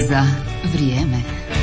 Za vrijeme.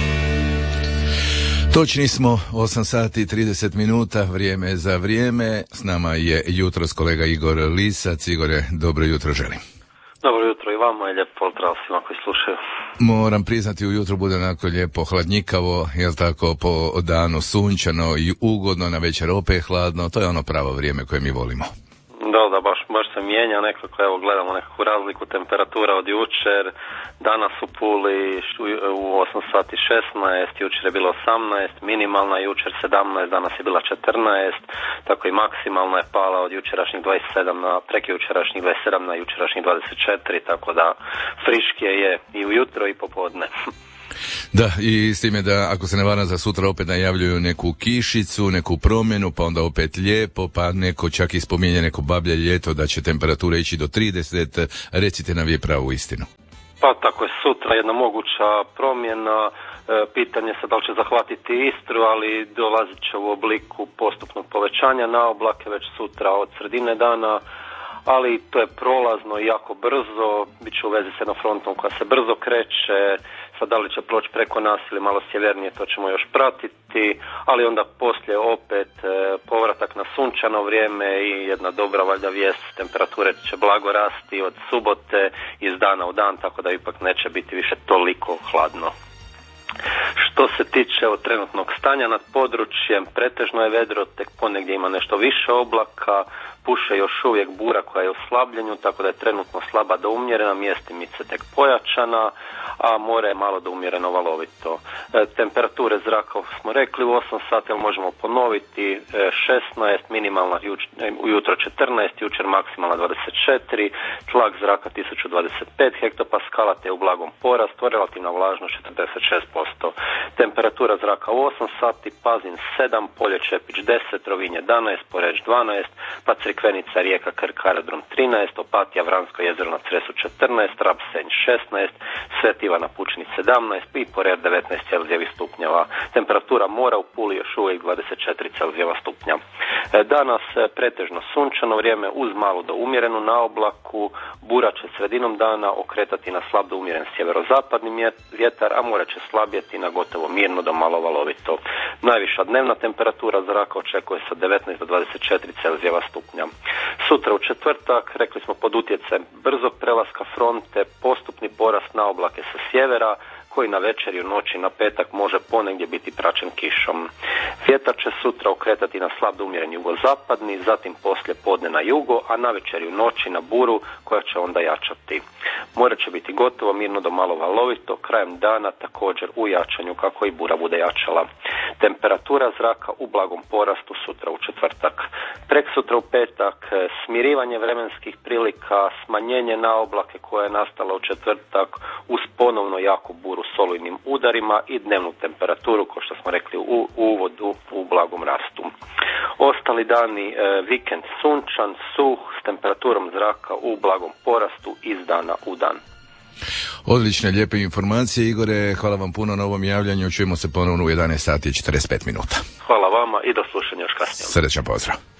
Točni smo 8 sati i 30 minuta, vrijeme za vrijeme. S nama je jutros kolega Igor Lisac. Igore, dobro jutro želim. Dobro jutro i vama i lijep pozdrav svima koji slušaju. Moram priznati, ujutro bude onako lijepo hladnjikavo, jel tako, po danu sunčano i ugodno, na večer opet hladno. To je ono pravo vrijeme koje mi volimo. Da, baš se mijenja nekako, evo gledamo nekakvu razliku temperatura od jučer, danas u Puli u 8 sati 16, jučer je bilo 18, minimalna jučer 17, danas je bila 14, tako i maksimalna je pala od jučerašnjih 27 na prekjučerašnjih 27 na jučerašnjih 24, tako da friškije je i ujutro i popodne. Da, i s time da, ako se ne varam, za sutra opet najavljuju neku kišicu, neku promjenu, pa onda opet lijepo, pa neko čak i spominje neko bablje ljeto, da će temperatura ići do 30, recite nam je pravu istinu. Pa tako je sutra jedna moguća promjena, pitanje se da li će zahvatiti Istru, ali dolazit će u obliku postupnog povećanja na oblake već sutra od sredine dana, ali to je prolazno i jako brzo, bit će u vezi s jednom frontom koja se brzo kreće. Sad da li će proći preko nas ili malo sjevernije, to ćemo još pratiti, ali onda poslije opet povratak na sunčano vrijeme i jedna dobra valjda vijest, temperature će blago rasti od subote iz dana u dan, tako da ipak neće biti više toliko hladno. Što se tiče od trenutnog stanja nad područjem, pretežno je vedro, tek ponegdje ima nešto više oblaka, puše još uvijek bura koja je u slabljenju, tako da je trenutno slaba do umjerena, mjestimice tek pojačana, a more je malo do umjereno valovito. Temperature zraka smo rekli u 8 sati, ali možemo ponoviti, 16, minimalna ujutro 14, jučer maksimalna 24, tlak zraka 1025 hektopaskala, te u blagom porastu, relativna vlažnost 46%. Temperatura zraka u 8 sati, Pazin 7, Polje Čepić 10, Rovinj 11, Poreč 12, pa Crikvenica, Rijeka, Krk, Aerodrom 13, Opatija, Vransko jezero na Cresu 14, Rab, Senj 16, Sveti Ivan na Pučini 17 i Porer 19 Celzijevih stupnjeva. Temperatura mora u Puli još uvijek 24 Celzijeva stupnja. Danas pretežno sunčano vrijeme uz malo do umjerenu na oblaku, bura će sredinom dana okretati na slab do umjeren sjeverozapadni vjetar, a more će slabjeti na gotovo mirno do malo valovito. Najviša dnevna temperatura zraka očekuje se 19 do 24 Celzijeva stupnja. Sutra u četvrtak, rekli smo pod utjecajem brzog prelaska fronte, postupni porast na oblake sa sjevera, koji na večer i u noći na petak može ponegdje biti praćen kišom. Vjetar će sutra okretati na slab do umjeren jugozapadni, zatim poslije podne na jugo, a na večer i u noći na buru koja će onda jačati. More će biti gotovo mirno do malo valovito, krajem dana također u jačanju kako i bura bude jačala. Temperatura zraka u blagom porastu sutra u četvrtak. Preksutra u petak smirivanje vremenskih prilika, smanjenje na oblake koje je nastalo u četvrtak uz ponovno jaku buru s olujnim udarima i dnevnu temperaturu, kao što smo rekli u uvodu, u blagom rastu. Ostali dani vikend sunčan, suh, s temperaturom zraka u blagom porastu iz dana u dan. Odlične, lijepe informacije, Igore, hvala vam puno na ovom javljanju, čujemo se ponovno u 11 sati i 45 minuta. Hvala vama i do slušanja još kasnije. Srećan pozdrav.